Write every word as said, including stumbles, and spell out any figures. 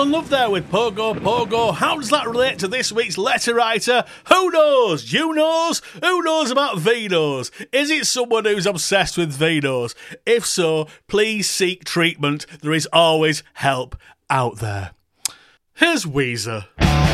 and love there with Pogo Pogo. How does that relate to this week's letter writer? Who knows? You knows? Who knows about Vinos? Is it someone who's obsessed with Vinos? If so, please seek treatment. There is always help out there. Here's Weezer.